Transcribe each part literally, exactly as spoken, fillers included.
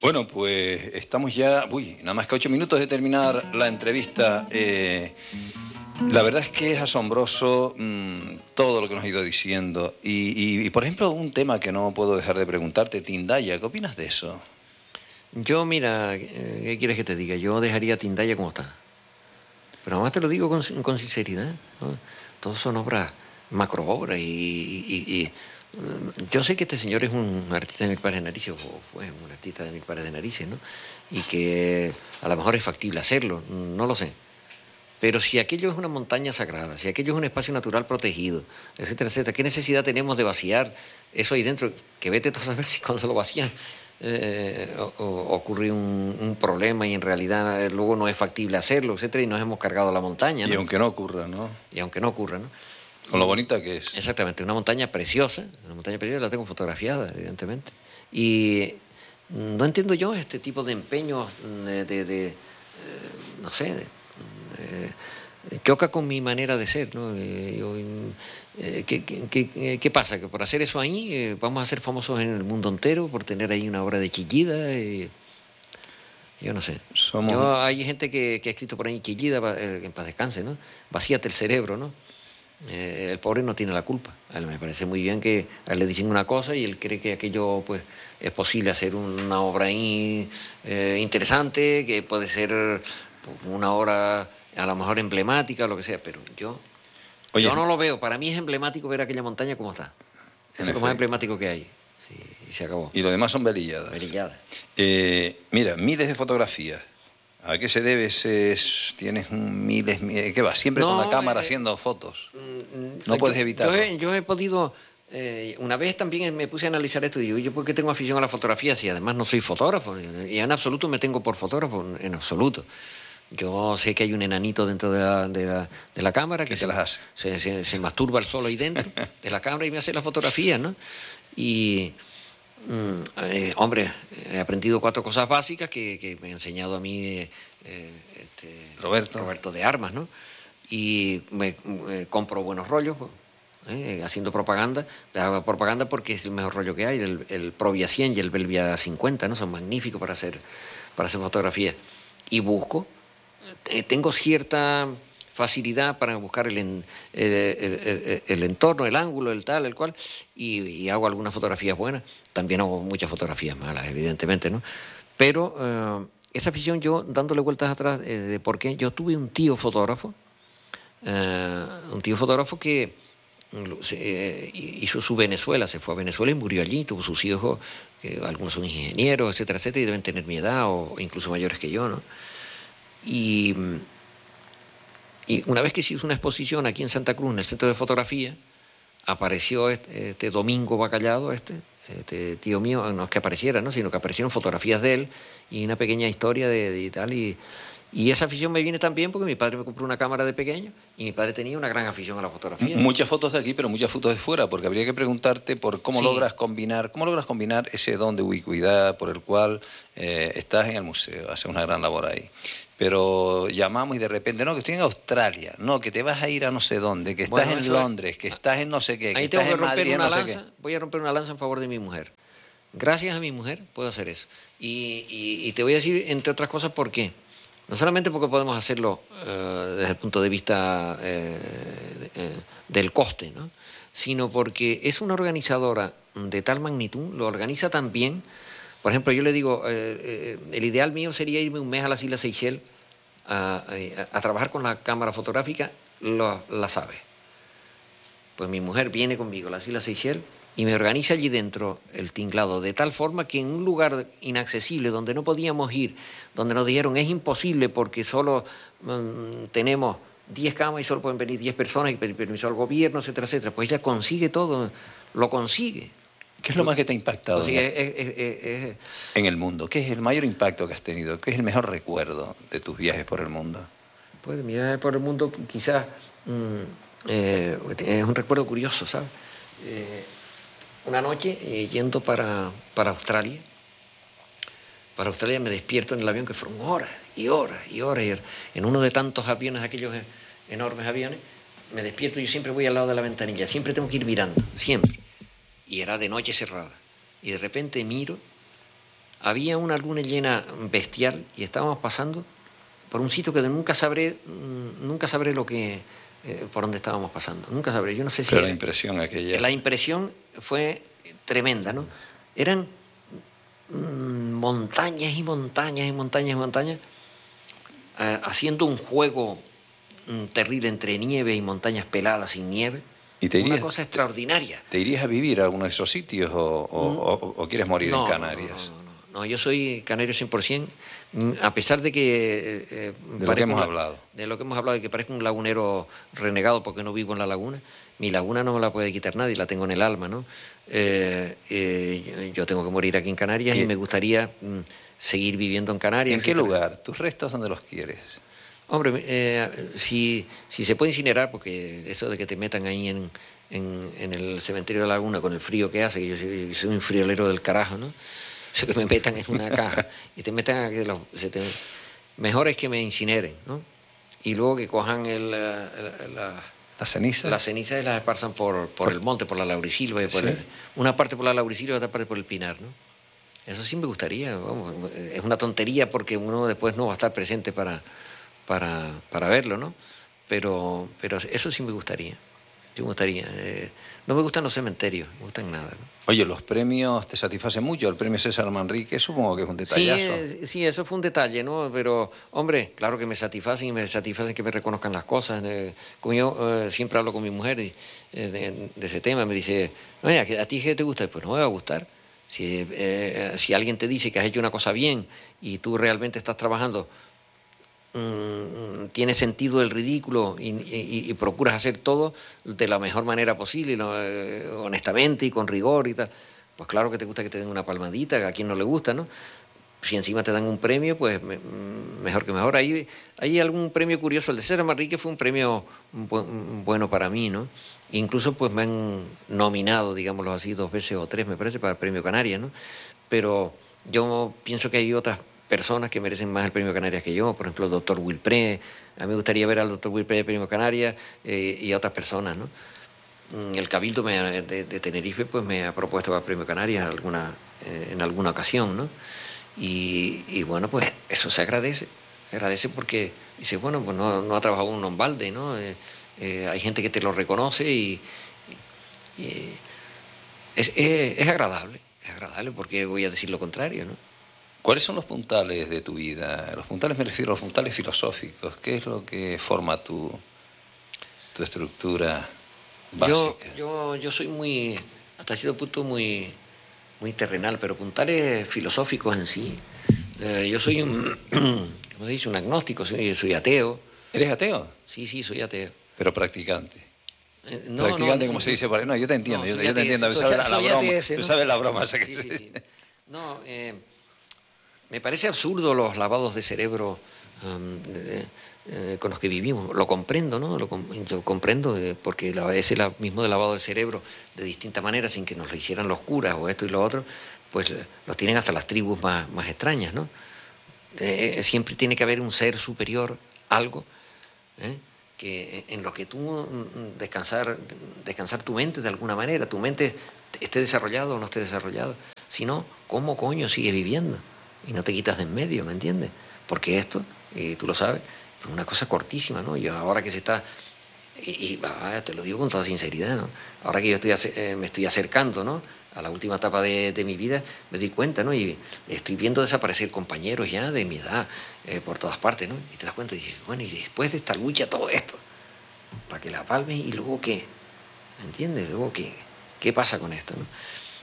Bueno, pues estamos ya, uy, nada más que ocho minutos de terminar la entrevista. Eh, la verdad es que es asombroso mmm, todo lo que nos ha ido diciendo. Y, y, y, por ejemplo, un tema que no puedo dejar de preguntarte, Tindaya, ¿qué opinas de eso? Yo, mira, ¿qué quieres que te diga? Yo dejaría a Tindaya como está. Pero además te lo digo con, con sinceridad, ¿no? Todos son obras, macroobras, y, y, y yo sé que este señor es un artista de mil pares de narices, o fue un artista de mil pares de narices, ¿no? Y que a lo mejor es factible hacerlo, no lo sé. Pero si aquello es una montaña sagrada, si aquello es un espacio natural protegido, etcétera, etcétera, ¿qué necesidad tenemos de vaciar eso ahí dentro? Que vete tú a saber si cuando se lo vacían eh, o, o, ocurre un, un problema y en realidad eh, luego no es factible hacerlo, etcétera, y nos hemos cargado la montaña, ¿no? Y aunque no ocurra, ¿no? Y aunque no ocurra, ¿no? Con lo bonita que es. Exactamente, una montaña preciosa, una montaña preciosa, la tengo fotografiada, evidentemente. Y no entiendo yo este tipo de empeños de, de, de eh, no sé, de, Eh, choca con mi manera de ser, ¿no? Eh, yo, eh, ¿qué, qué, qué pasa? Que por hacer eso ahí eh, vamos a ser famosos en el mundo entero, por tener ahí una obra de Chillida. Eh, yo no sé. Somos... Yo, hay gente que, que ha escrito por ahí Chillida, eh, en paz descanse, ¿no? Vacíate el cerebro, ¿no? Eh, el pobre no tiene la culpa. A él me parece muy bien que a él le dicen una cosa y él cree que aquello pues es posible hacer una obra ahí eh, interesante, que puede ser pues, una obra a lo mejor emblemática o lo que sea, pero yo, Oye, yo no lo veo. Para mí es emblemático ver aquella montaña como está. Eso es lo más emblemático que hay. Y, y se acabó. Y lo demás son velilladas. Velilladas. Eh, mira, miles de fotografías. ¿A qué se debe? Ese, tienes un miles, miles... ¿Qué vas? Siempre no, con la cámara eh, haciendo fotos. No yo, puedes evitarlo. Yo he, yo he podido... Eh, una vez también me puse a analizar esto y digo, yo porque tengo afición a la fotografía si además no soy fotógrafo. Y en absoluto me tengo por fotógrafo, en absoluto. Yo sé que hay un enanito dentro de la, de la, de la cámara que se, las hace? Se, se, se masturba el solo ahí dentro de la cámara y me hace las fotografías, ¿no? Y, mm, eh, hombre, he aprendido cuatro cosas básicas que, que me ha enseñado a mí eh, este, Roberto. Roberto de Armas, ¿no? Y me, me compro buenos rollos, eh, haciendo propaganda. Hago propaganda porque es el mejor rollo que hay, el, el Provia cien y el Belvia cincuenta, ¿no? Son magníficos para hacer, para hacer fotografías. Y busco. Tengo cierta facilidad para buscar el, el, el, el entorno, el ángulo, el tal, el cual, y, y hago algunas fotografías buenas. También hago muchas fotografías malas, evidentemente, ¿no? Pero eh, esa afición, yo dándole vueltas atrás eh, de por qué, yo tuve un tío fotógrafo, eh, un tío fotógrafo que eh, hizo su Venezuela, se fue a Venezuela y murió allí, tuvo sus hijos, eh, algunos son ingenieros, etcétera, etcétera, y deben tener mi edad o incluso mayores que yo, ¿no? Y, y una vez que se hizo una exposición aquí en Santa Cruz, en el Centro de Fotografía, apareció este, este Domingo Bacallado, este, este tío mío, no es que apareciera, ¿no? Sino que aparecieron fotografías de él y una pequeña historia de, de tal. Y, y esa afición me viene también porque mi padre me compró una cámara de pequeño y mi padre tenía una gran afición a la fotografía. Muchas fotos de aquí, pero muchas fotos de fuera, porque habría que preguntarte por cómo sí. logras combinar, cómo logras combinar ese don de ubicuidad por el cual eh, estás en el museo, haces una gran labor ahí. Pero llamamos y de repente, no, que estoy en Australia, no, que te vas a ir a no sé dónde, que estás bueno, en Londres, es... que estás en no sé qué, que ahí estás tengo que en romper Madrid, una no lanza, sé qué. Voy a romper una lanza en favor de mi mujer. Gracias a mi mujer puedo hacer eso. Y, y, y te voy a decir, entre otras cosas, por qué. No solamente porque podemos hacerlo uh, desde el punto de vista eh, de, eh, del coste, ¿no? Sino porque es una organizadora de tal magnitud, lo organiza tan bien. Por ejemplo, yo le digo, eh, eh, el ideal mío sería irme un mes a las Islas Seychelles a, a, a trabajar con la cámara fotográfica, lo, la sabe. Pues mi mujer viene conmigo a las Islas Seychelles y me organiza allí dentro el tinglado de tal forma que en un lugar inaccesible donde no podíamos ir, donde nos dijeron es imposible porque solo mmm, tenemos diez camas y solo pueden venir diez personas y pedir permiso al gobierno, etcétera, etcétera, pues ella consigue todo, lo consigue. ¿Qué es lo más que te ha impactado consigue, es, es, es, es, en el mundo? ¿Qué es el mayor impacto que has tenido? ¿Qué es el mejor recuerdo de tus viajes por el mundo? Pues mi viaje por el mundo quizás mmm, eh, es un recuerdo curioso, ¿sabes? Eh, Una noche, eh, yendo para, para Australia, para Australia me despierto en el avión, que fueron horas y horas y horas, y horas. En uno de tantos aviones, aquellos enormes aviones, me despierto y yo siempre voy al lado de la ventanilla, siempre tengo que ir mirando, siempre. Y era de noche cerrada. Y de repente miro había una luna llena bestial y estábamos pasando por un sitio que nunca sabré, nunca sabré lo que, eh, por dónde estábamos pasando. Nunca sabré. Yo no sé si... Pero la impresión aquella... La impresión fue tremenda, ¿no? Eran mmm, montañas y montañas y montañas y montañas, eh, haciendo un juego mmm, terrible entre nieve y montañas peladas sin nieve. ¿Y te irías, una cosa extraordinaria. ¿Te irías a vivir a alguno de esos sitios o, o, mm, o, o quieres morir no, en Canarias? No, no, no, no, no, yo soy canario cien por ciento, a pesar de que... Eh, de lo que hemos un, hablado. De lo que hemos hablado, de que parezco un lagunero renegado porque no vivo en la laguna. Mi laguna no me la puede quitar nadie, la tengo en el alma, ¿no? Eh, eh, yo tengo que morir aquí en Canarias y, y me gustaría mm, seguir viviendo en Canarias. ¿En qué lugar? ¿Tus restos dónde los quieres? Hombre, eh, si, si se puede incinerar, porque eso de que te metan ahí en, en, en el cementerio de la laguna con el frío que hace, que yo soy, yo soy un friolero del carajo, ¿no? Eso que me metan en una caja y te metan a que los, se te, mejor es que me incineren, ¿no? Y luego que cojan el, la, la, la ceniza. Las cenizas y las esparzan por, por, por el monte, por la laurisilva, y por ¿sí? el, una parte por la laurisilva y otra parte por el pinar, ¿no? Eso sí me gustaría, vamos, es una tontería porque uno después no va a estar presente para, para, para verlo, ¿no? Pero, pero eso sí me gustaría. Sí me gustaría. Eh, no me gustan los cementerios, no me gustan nada, ¿no? Oye, los premios te satisfacen mucho. El premio César Manrique supongo que es un detallazo. Sí, sí, eso fue un detalle, ¿no? Pero, hombre, claro que me satisfacen y me satisfacen que me reconozcan las cosas. Eh, como yo eh, siempre hablo con mi mujer y, eh, de, de ese tema, me dice, oye, ¿a ti qué te gusta? Pues no me va a gustar. Si, eh, si alguien te dice que has hecho una cosa bien y tú realmente estás trabajando, tiene sentido el ridículo y, y, y procuras hacer todo de la mejor manera posible, ¿no? eh, honestamente y con rigor y tal, pues claro que te gusta que te den una palmadita, a quien no le gusta, ¿no? Si encima te dan un premio, pues me, mejor que mejor. Hay, hay algún premio curioso, el de César Manrique fue un premio bu bueno para mí, ¿no? Incluso pues me han nominado, digámoslo así, dos veces o tres, me parece, para el Premio Canarias, ¿no? Pero yo pienso que hay otras personas que merecen más el Premio Canarias que yo, por ejemplo el doctor Wilpré. A mí me gustaría ver al doctor Wilpré del Premio Canarias eh, y a otras personas, ¿no? El Cabildo me, de, de Tenerife pues me ha propuesto para el Premio Canarias alguna, eh, en alguna ocasión, ¿no? Y, y bueno, pues eso se agradece, se agradece porque dice, bueno, pues no, no ha trabajado uno en balde, ¿no? Eh, eh, hay gente que te lo reconoce y, y, y es, es, es agradable, es agradable porque voy a decir lo contrario, ¿no? ¿Cuáles son los puntales de tu vida? Los puntales me refiero a los puntales filosóficos. ¿Qué es lo que forma tu, tu estructura básica? Yo, yo, yo soy muy, hasta cierto punto, muy, muy terrenal, pero puntales filosóficos en sí. Eh, yo soy un, ¿cómo se dice? Un agnóstico, soy, soy ateo. ¿Eres ateo? Sí, sí, soy ateo. Pero practicante. Eh, no, practicante, no, como no, se dice por ahí. No, yo te entiendo, no, yo, yo te entiendo. Tú sabes la, la broma. Ese, ¿no? Tú sabes la broma esa que sí, se sí, dice. sí. No, eh, me parece absurdo los lavados de cerebro um, de, de, eh, con los que vivimos. Lo comprendo, ¿no? Lo, yo comprendo eh, porque la, ese mismo de lavado de cerebro de distinta manera, sin que nos lo hicieran los curas o esto y lo otro, pues eh, los tienen hasta las tribus más, más extrañas, ¿no? Eh, siempre tiene que haber un ser superior, algo, ¿eh? que en lo que tú descansar, descansar tu mente de alguna manera, tu mente esté desarrollado o no esté desarrollado. Si no, ¿cómo coño sigues viviendo? Y no te quitas de en medio, ¿me entiendes? Porque esto, y tú lo sabes, es una cosa cortísima, ¿no? Y ahora que se está, y, y ah, te lo digo con toda sinceridad, ¿no? Ahora que yo estoy, eh, me estoy acercando, ¿no?, a la última etapa de, de mi vida, me doy cuenta, ¿no? Y estoy viendo desaparecer compañeros ya de mi edad eh, por todas partes, ¿no? Y te das cuenta y dices, bueno, y después de esta lucha, todo esto, para que la palmes y luego qué, ¿me entiendes? Luego qué, ¿qué pasa con esto, no?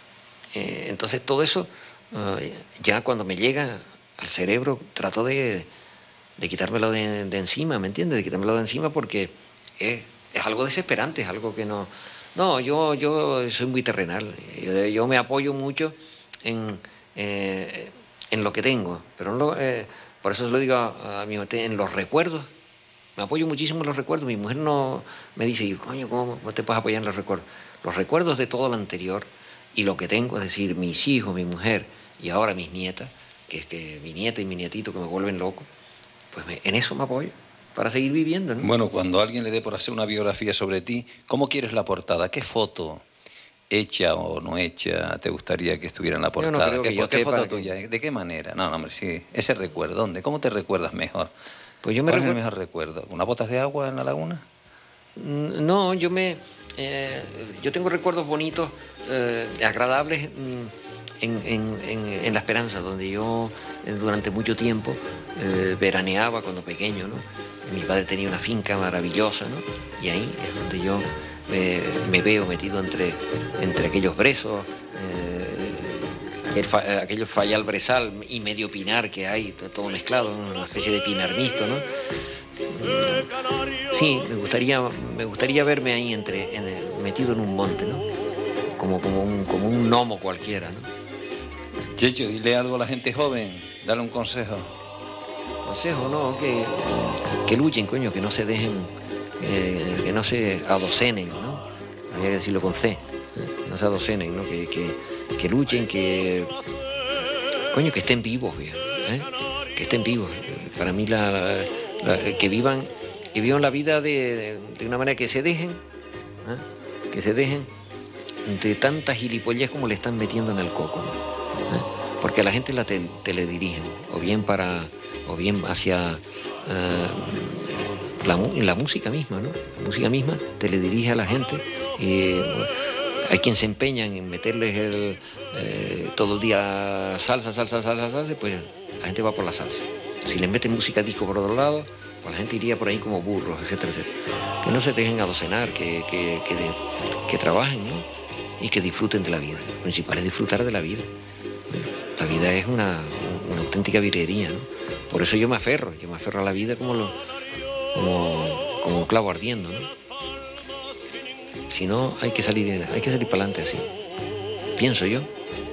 Eh, entonces todo eso, uh, ya cuando me llega al cerebro, trato de, de quitármelo de, de encima, ¿me entiendes? De quitármelo de encima porque es, es algo desesperante, es algo que no... No, yo, yo soy muy terrenal, yo, yo me apoyo mucho en, eh, en lo que tengo, pero no, eh, por eso se lo digo a, a mi mujer, en los recuerdos, me apoyo muchísimo en los recuerdos. Mi mujer no me dice, coño, ¿cómo te puedes apoyar en los recuerdos? Los recuerdos de todo lo anterior y lo que tengo, es decir, mis hijos, mi mujer y ahora mis nietas, que es que mi nieta y mi nietito que me vuelven loco, pues me, en eso me apoyo para seguir viviendo, ¿no? Bueno, cuando alguien le dé por hacer una biografía sobre ti, ¿cómo quieres la portada? ¿Qué foto hecha o no hecha, te gustaría que estuviera en la Yo no portada? creo ¿Qué, que yo ¿qué sepa foto que- tuya? ¿De qué manera? No, no, hombre, sí, ese recuerdo, ¿dónde? ¿Cómo te recuerdas mejor? Pues yo me ¿Cuál es el recuerdo... mejor recuerdo? ¿Unas botas de agua en la laguna? Mm, No, yo me, eh, yo tengo recuerdos bonitos, eh, agradables mm, en, en- en- en La Esperanza, donde yo eh, durante mucho tiempo eh, veraneaba cuando pequeño, ¿no? Mi padre tenía una finca maravillosa, ¿no? Y ahí es donde yo eh, me veo metido entre, entre aquellos brezos, eh, aquel, fa- eh, aquellos fayal brezal y medio pinar que hay, to- todo mezclado, ¿no? Una especie de pinar mixto, ¿no? Sí, me gustaría, me gustaría verme ahí entre, en el- metido en un monte, ¿no? Como, como, un, como un gnomo cualquiera, ¿no? Checho, dile algo a la gente joven, dale un consejo. Consejo, ¿no? Que, que luchen, coño, que no se dejen, eh, que no se adocenen, ¿no? Habría que decirlo con C, ¿eh? No se adocenen, ¿no? Que, que, que luchen, que, coño, que estén vivos, viejo, ¿eh? Que estén vivos. Para mí, la, la- la- que vivan, que vivan la vida de, de una manera que se dejen, ¿eh? Que se dejen de tantas gilipollez como le están metiendo en el coco, ¿no? ¿Eh? Porque a la gente la te, teledirigen, o bien para, o bien hacia eh, la, mu- la música misma, ¿no? La música misma teledirige a la gente. Y hay quien se empeña en meterles el, eh, todo el día salsa, salsa, salsa, salsa, pues la gente va por la salsa. Si les meten música disco por otro lado, pues la gente iría por ahí como burros, etcétera, etcétera. Que no se dejen adocenar, que, que, que, de- que trabajen, ¿no? Y que disfruten de la vida. Lo principal es disfrutar de la vida. La vida es una, una auténtica virguería, ¿no? Por eso yo me aferro, yo me aferro a la vida como, lo, como, como un clavo ardiendo, ¿no? Si no, hay que salir, hay que salir para adelante así. Pienso yo.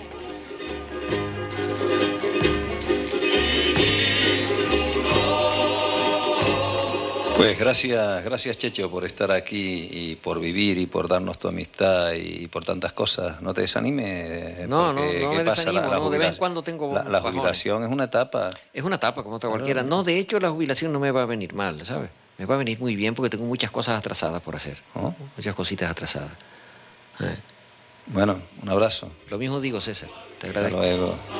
Pues gracias, gracias Checho por estar aquí y por vivir y por darnos tu amistad y por tantas cosas. No te desanimes. No, no, porque, no ¿qué me pasa? desanimo, no, de vez en jubilación- cuando tengo la, la bajones. jubilación es una etapa. Es una etapa como otra Claro. cualquiera. No, de hecho la jubilación no me va a venir mal, ¿sabes? Me va a venir muy bien porque tengo muchas cosas atrasadas por hacer. ¿No? Muchas cositas atrasadas. Eh, Bueno, un abrazo. Lo mismo digo, César. Te Hasta agradezco. luego.